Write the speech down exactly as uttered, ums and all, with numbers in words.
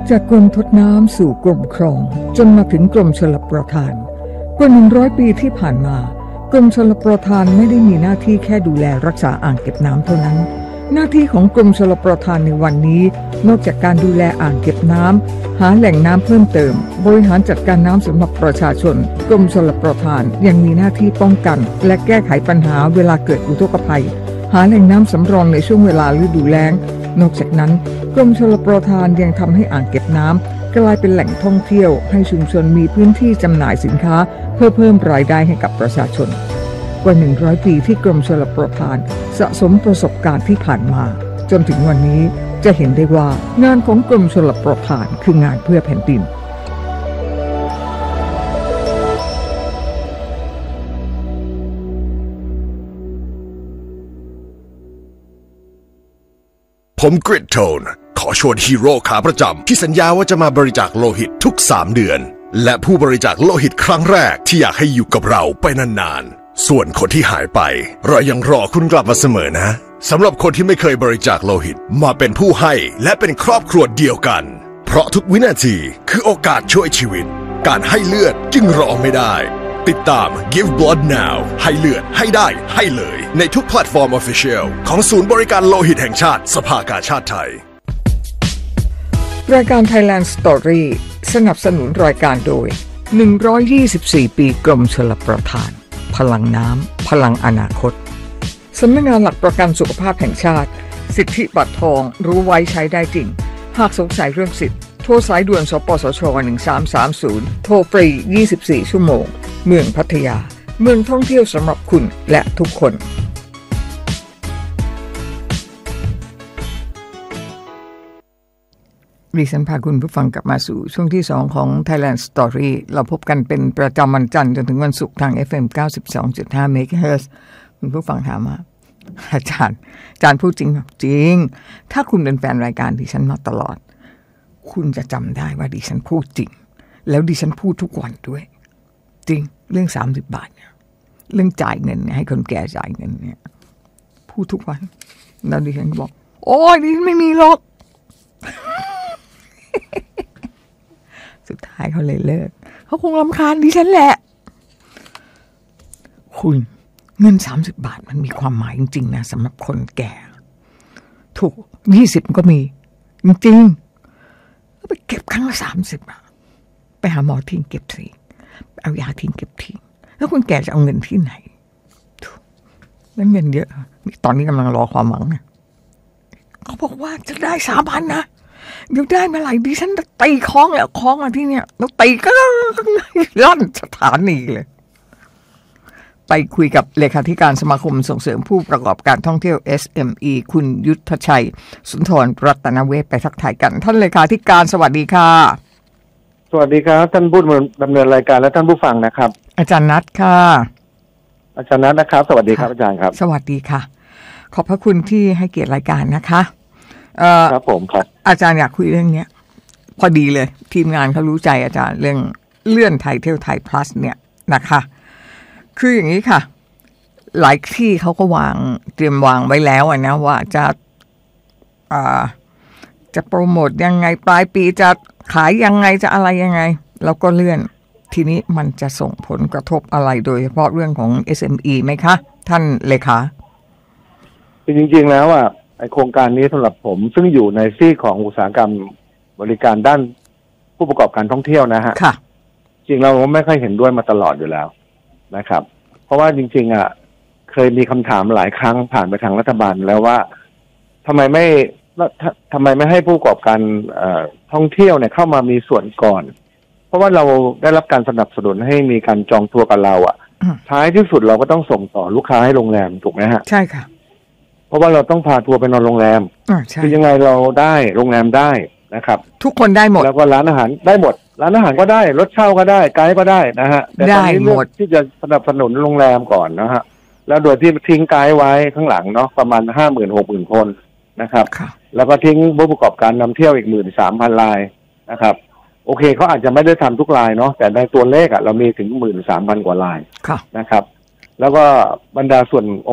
จากกรมทดน้ำสู่กรมครองจนมาถึงกรมชลประทานกว่าหนึ่งร้อยปีที่ผ่านมากรมชลประทานไม่ได้มีหน้าที่แค่ดูแลรักษาอ่างเก็บน้ำเท่านั้นหน้าที่ของกรมชลประทานในวันนี้นอกจากการดูแลอ่างเก็บน้ำหาแหล่งน้ำเพิ่มเติมบริหารจัดการน้ำสำหรับประชาชนกรมชลประทานยังมีหน้าที่ป้องกันและแก้ไขปัญหาเวลาเกิดอุทกภัยหาแหล่งน้ำสำรองในช่วงเวลาฤดูแล้งนอกจากนั้นกรมชลประทานยังทำให้อ่างเก็บน้ำกลายเป็นแหล่งท่องเที่ยวให้ชุมชนมีพื้นที่จำหน่ายสินค้าเพื่อเพิ่มรายได้ให้กับประชาชนกว่าหนึ่งร้อยปีที่กรมชลประทานสะสมประสบการณ์ที่ผ่านมาจนถึงวันนี้จะเห็นได้ว่างานของกรมชลประทานคืองานเพื่อแผ่นดินผมกริดโทนขอชวนฮีโร่ขาประจำที่สัญญาว่าจะมาบริจาคโลหิตทุกสามเดือนและผู้บริจาคโลหิตครั้งแรกที่อยากให้อยู่กับเราไปนานๆส่วนคนที่หายไปเรายังรอคุณกลับมาเสมอนะสำหรับคนที่ไม่เคยบริจาคโลหิตมาเป็นผู้ให้และเป็นครอบครัวเดียวกันเพราะทุกวินาทีคือโอกาสช่วยชีวิตการให้เลือดจึงรอไม่ได้ติดตาม Give Blood Now ให้เลือดให้ได้ให้เลยในทุกแพลตฟอร์ม Official ของศูนย์บริการโลหิตแห่งชาติสภากาชาดไทยรายการ Thailand Story สนับสนุนรายการโดยหนึ่งร้อยยี่สิบสี่ปีกรมชลประทานพลังน้ำพลังอนาคตสำนักงานหลักประกันสุขภาพแห่งชาติสิทธิบัตรทองรู้ไว้ใช้ได้จริงหากสงสัยเรื่องสิทธิ์โทรสายด่วนสปสชหนึ่งสามสามศูนย์โทรฟรียี่สิบสี่ชั่วโมงเมืองพัทยาเมืองท่องเที่ยวสำหรับคุณและทุกคนดิฉันพาคุณผู้ฟังกลับมาสู่ช่วงที่สองของ Thailand Story เราพบกันเป็นประจำวันจันทร์จนถึงวันศุกร์ทาง เอฟ เอ็ม เก้าสิบสองจุดห้า เมกะเฮิรตซ์คุณผู้ฟังถามว่าอาจารย์อาจารย์พูดจริงจริงถ้าคุณเป็นแฟนรายการดิฉันมาตลอดคุณจะจำได้ว่าดิฉันพูดจริงแล้วดิฉันพูดทุกวันด้วยจริงเรื่องสามสิบบาทเนี่ยเรื่องจ่ายเงินให้คนแก่จ่ายเงินเนี่ยพูดทุกวันแล้วดิฉันก็บอกโอ้ยดิฉันไม่มีหรอกสุดท้ายเขาเลยเลิกเขาคงรำคาญดิฉันแหละคุณเงินสามสิบบาทมันมีความหมายจริงๆนะสำหรับคนแก่ถูกยี่สิบก็มีจริงๆไปเก็บครั้งละสามสิบอะไปหาหมอทิ้งเก็บสิเอายาทิ้งเก็บทิ้งแล้วคนแก่จะเอาเงินที่ไหนแล้วเงินเยอะตอนนี้กำลังรอความหวังนะเขาบอกว่าจะได้สามพันนะเดี๋ยวได้เมื่อไหร่ดิฉันจะตีคล้องแล้วคล้องมาที่เนี่ยแล้วตีก็ลั่นสถานีเลยไปคุยกับเลขาธิการสมาคมส่งเสริมผู้ประกอบการท่องเที่ยว เอส เอ็ม อี คุณยุทธชัยสุนทรรัตนเวชไปทักทายกันท่านเลขาธิการสวัสดีค่ะสวัสดีครับท่านผู้ดำเนินรายการและท่านผู้ฟังนะครับอาจารย์นัทค่ะอาจารย์นัทนะครับสวัสดีครับอาจารย์ครับสวัสดีค่ะขอบพระคุณที่ให้เกียรติรายการนะคะครับผมครับอาจารย์อยากคุยเรื่องนี้พอดีเลยทีมงานเขารู้ใจอาจารย์เรื่องเลื่อนไทยเที่ยวไทย plus เนี่ยนะคะคืออย่างนี้ค่ะหลายที่เขาก็วางเตรียมวางไว้แล้วนะว่าจะอ่าจะโปรโมทยังไงปลายปีจะขายยังไงจะอะไรยังไงแล้วก็เลื่อนทีนี้มันจะส่งผลกระทบอะไรโดยเฉพาะเรื่องของ เอส เอ็ม อี ไหมคะท่านเลขาจริงๆแล้วอ่ะไอโครงการนี้สำหรับผมซึ่งอยู่ในซีกของอุตสาหกรรมบริการด้านผู้ประกอบการท่องเที่ยวนะฮะค่ะจริงเราไม่ค่อยเห็นด้วยมาตลอดอยู่แล้วนะครับเพราะว่าจริงๆอ่ะเคยมีคำถามหลายครั้งผ่านไปทางรัฐบาลแล้วว่าทำไมไม่ทำไมไม่ให้ผู้ประกอบการท่องเที่ยวเนี่ยเข้ามามีส่วนก่อนเพราะว่าเราได้รับการสนับสนุนให้มีการจองทัวร์กับเราอ่ะท้ายที่สุดเราก็ต้องส่งต่อลูกค้าให้โรงแรมถูกไหมฮะใช่ค่ะเพราะว่าเราต้องพาทัวร์ไปนอนโรงแรมคือยังไงเราได้โรงแรมได้นะครับทุกคนได้หมดแล้วก็ร้านอาหารได้หมดร้านอาหารก็ได้รถเช่าก็ได้ไกด์ก็ได้นะฮะแต่ตอนนี้เลือกที่จะสนับสนุนโรงแรมก่อนนะฮะแล้วโดยที่ทิ้งไกด์ไว้ข้างหลังเนาะประมาณห้าหมื่นหกหมื่นคนนะครับแล้วก็ทิ้งผู้ประกอบการนำเที่ยวอีกหมื่นสามพันรายนะครับโอเคเขาอาจจะไม่ได้ทำทุกรายเนาะแต่ในตัวเลขอ่ะเรามีถึงหมื่นสามพันกว่ารายนะครับแล้วก็บรรดาส่วน